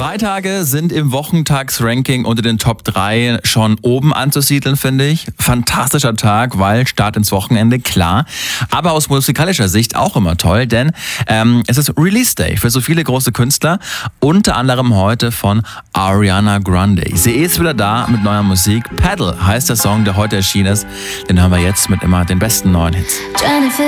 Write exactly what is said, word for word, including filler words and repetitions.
Zwei Tage sind im Wochentagsranking unter den Top drei schon oben anzusiedeln, finde ich. Fantastischer Tag, weil Start ins Wochenende, klar. Aber aus musikalischer Sicht auch immer toll, denn ähm, es ist Release Day für so viele große Künstler. Unter anderem heute von Ariana Grande. Sie ist wieder da mit neuer Musik. Paddle heißt der Song, der heute erschienen ist. Den hören wir jetzt mit immer den besten neuen Hits.